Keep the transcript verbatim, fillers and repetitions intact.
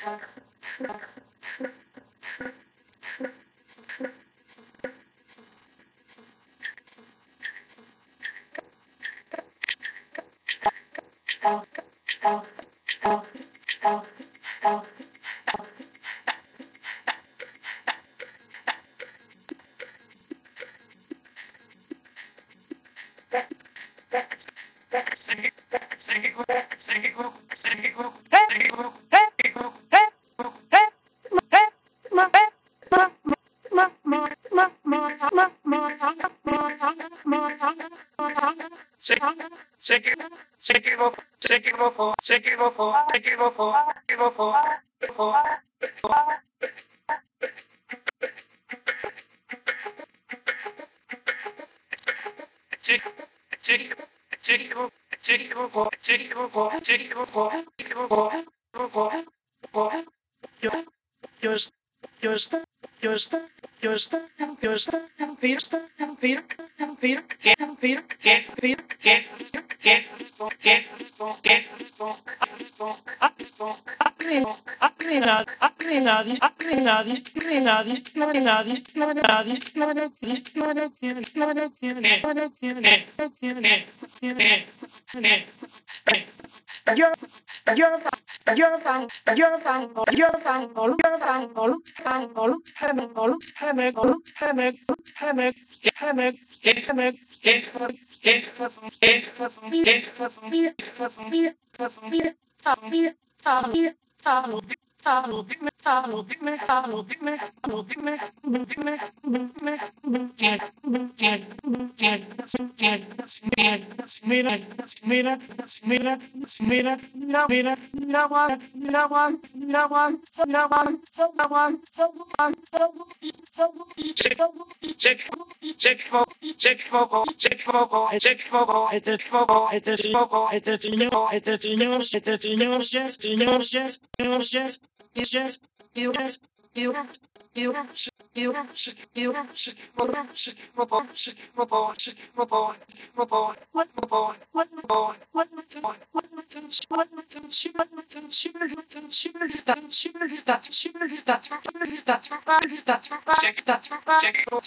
Se, se, equivo- se equivocó, se equivocó, se equivocó, se equivocó, se equivocó, se equivocó. Se, se, se equivocó, se equivocó, se equivocó, se equivocó, se equivocó, se equivocó, se equivocó. Yo, yo, es- yo, es- yo, es- yo, es- yo, es- vampiro, vampiro, vampiro, vampiro, vampiro, yo, yo, Yorgan, Yorgan, Yorgan, Yorgan, Yorgan, Hammer, Hammer, Hammer, Hammer, Hammer, Mira, mira, mira, mira, no, mira, no one, no one, no one, no one, no one, no one, check, check, check, check, check, este foco, este foco, este señor, este señor, este señor, chef, señor, chef, señor, chef, y chef, y chef, y you you you what